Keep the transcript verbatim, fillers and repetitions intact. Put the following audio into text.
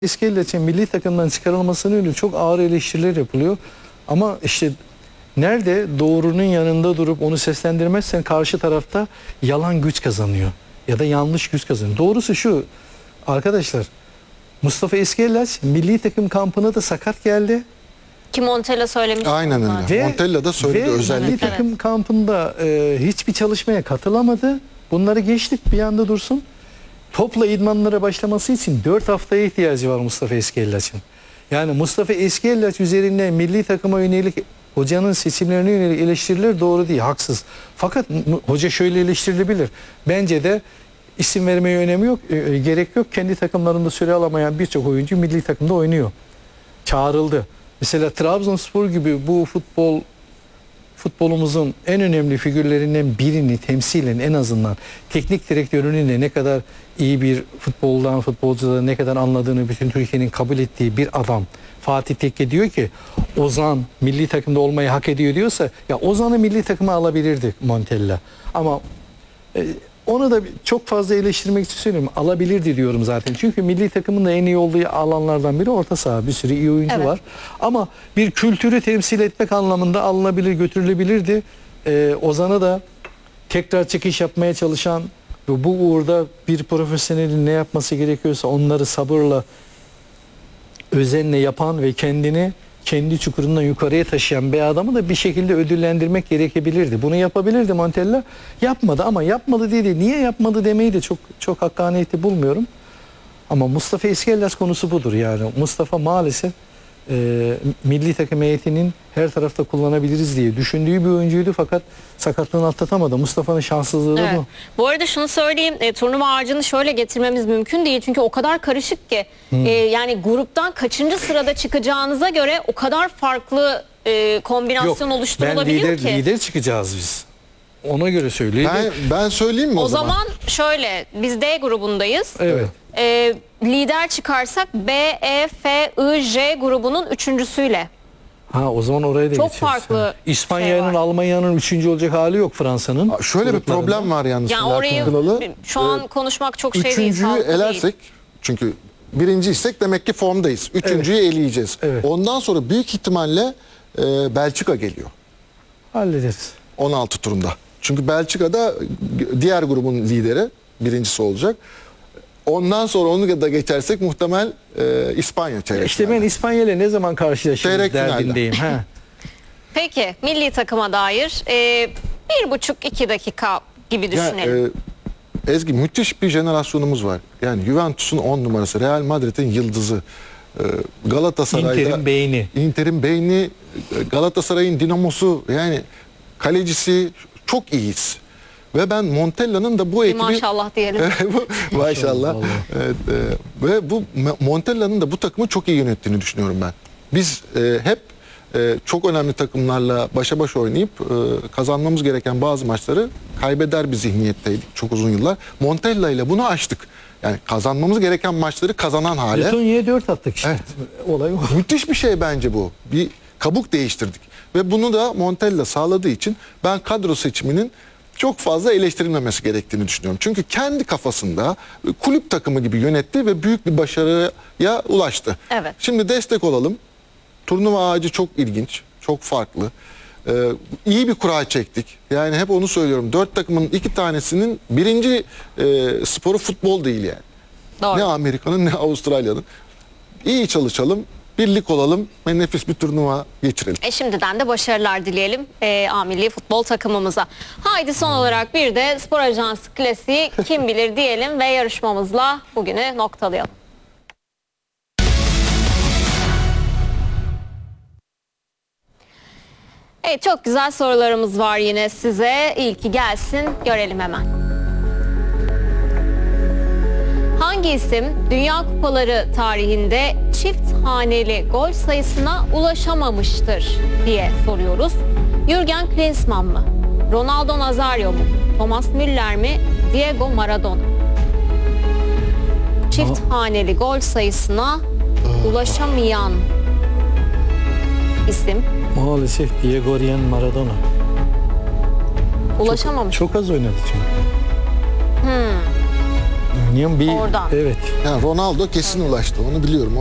İskellet'in milli takımdan çıkarılmasının önce çok ağır eleştiriler yapılıyor. Ama işte nerede doğrunun yanında durup onu seslendirmezsen karşı tarafta yalan güç kazanıyor. Ya da yanlış güç kazanıyor. Doğrusu şu arkadaşlar, Mustafa İskellet milli takım kampına da sakat geldi. Ki Montella söylemiş. Aynen öyle. Ve, Montella da söyledi ve özellikle. milli takım Evet. kampında e, hiçbir çalışmaya katılamadı. Bunları geçtik, bir yanda dursun. Topla idmanlara başlaması için dört haftaya ihtiyacı var Mustafa İskellet'in. Yani Mustafa İskellet üzerinde milli takıma yönelik hocanın seçimlerine yönelik eleştiriler doğru değil, haksız. Fakat hoca şöyle eleştirilebilir. Bence de isim vermeye önemi yok, e, gerek yok. Kendi takımlarında süre alamayan birçok oyuncu milli takımda oynuyor. Çağrıldı. Mesela Trabzonspor gibi bu futbol futbolumuzun en önemli figürlerinden birini temsilen en azından teknik direktörünün de ne kadar iyi bir futboldan, futbolcudan ne kadar anladığını bütün Türkiye'nin kabul ettiği bir adam Fatih Tekke diyor ki Ozan milli takımda olmayı hak ediyor diyorsa ya Ozan'ı milli takıma alabilirdi Montella. Ama e, onu da çok fazla eleştirmek için söylüyorum. Alabilirdi diyorum zaten. Çünkü milli takımın da en iyi olduğu alanlardan biri orta saha. Bir sürü iyi oyuncu Evet. var. Ama bir kültürü temsil etmek anlamında alınabilir, götürülebilirdi. Ee, Ozan'a da tekrar çıkış yapmaya çalışan ve bu uğurda bir profesyonelin ne yapması gerekiyorsa onları sabırla, özenle yapan ve kendini kendi çukurundan yukarıya taşıyan bir adamı da bir şekilde ödüllendirmek gerekebilirdi. Bunu yapabilirdi Montella. Yapmadı ama yapmadı diye de niye yapmadı demeyi de çok çok hakkaniyeti bulmuyorum. Ama Mustafa İskellet konusu budur yani. Mustafa maalesef e, milli takım heyetinin her tarafta kullanabiliriz diye düşündüğü bir oyuncuydu fakat sakatlığını atlatamadı. Mustafa'nın şanssızlığı da Evet. bu. Bu arada şunu söyleyeyim, e, turnuva ağacını şöyle getirmemiz mümkün değil. Çünkü o kadar karışık ki Hmm. e, yani gruptan kaçıncı sırada çıkacağınıza göre o kadar farklı e, kombinasyon ben oluşturulabiliyor lider, ki. lider çıkacağız biz. Ona göre söyleyeyim. Ben, ben söyleyeyim mi o, O zaman? zaman şöyle, biz D grubundayız. Evet. E, lider çıkarsak B, E, F, I, J grubunun üçüncüsüyle. Ha o zaman oraya da Çok geçeriz. farklı Ha. şey İspanya'nın, var. Almanya'nın üçüncü olacak hali yok Fransa'nın. Aa, Şöyle bir gruplarında. problem var yalnız. Yani Latin orayı Kınalı. şu an Ee, konuşmak çok şey değil. Üçüncüyü sağlıklı değil. elersek, çünkü birinciysek demek ki formdayız. Üçüncüyü eleyeceğiz. Evet. Ondan sonra büyük ihtimalle e, Belçika geliyor. Hallederiz. on altı turunda. Çünkü Belçika'da diğer grubun lideri, birincisi olacak. Ondan sonra onu da geçersek muhtemel e, İspanya çeyrek İşte ben finalde. İspanya ile ne zaman karşılaşırız Çeyrek finalde. derdindeyim. Ha. Peki milli takıma dair e, bir buçuk iki dakika gibi Ya, düşünelim. e, Ezgi, müthiş bir jenerasyonumuz var. Yani Juventus'un on numarası, Real Madrid'in yıldızı, e, Galatasaray'da Inter'in beyni. Inter'in beyni, e, Galatasaray'ın dinamosu, yani kalecisi, çok iyiyiz. Ve ben Montella'nın da bu Bir ekibi maşallah diyelim. bu, maşallah. Vallahi. Evet, e, ve bu Montella'nın da bu takımı çok iyi yönettiğini düşünüyorum ben. Biz e, hep e, çok önemli takımlarla başa baş oynayıp e, kazanmamız gereken bazı maçları kaybeder bir zihniyetteydik çok uzun yıllar. Montella ile bunu aştık. Yani kazanmamız gereken maçları kazanan hale. Letonya'ya dört attık işte. Evet. Olay o. Müthiş bir şey bence bu. Bir kabuk değiştirdik. Ve bunu da Montella sağladığı için ben kadro seçiminin çok fazla eleştirilmemesi gerektiğini düşünüyorum. Çünkü kendi kafasında kulüp takımı gibi yönetti ve büyük bir başarıya ulaştı. Evet. Şimdi destek olalım. Turnuva ağacı çok ilginç, çok farklı. Ee, iyi bir kura çektik. Yani hep onu söylüyorum. Dört takımın iki tanesinin birinci e, sporu futbol değil yani. Doğru. Ne Amerika'nın ne Avustralya'nın. İyi çalışalım, birlik olalım ve nefis bir turnuva geçirelim. E şimdiden de başarılar dileyelim e, A milli futbol takımımıza. Haydi son olarak bir de Spor Ajansı klasiği kim bilir diyelim ve yarışmamızla bugünü noktalayalım. Evet, çok güzel sorularımız var yine size. İlki gelsin, görelim hemen. Hangi isim Dünya Kupaları tarihinde çift haneli gol sayısına ulaşamamıştır diye soruyoruz. Jürgen Klinsmann mı? Ronaldo Nazario mu? Thomas Müller mi? Diego Maradona. Çift haneli gol sayısına ulaşamayan isim. Maalesef Diego Maradona. Ulaşamamış. Çok az oynadı çünkü. Hmm. Yani bir, Oradan. evet. Yani Ronaldo kesin ulaştı, onu biliyorum.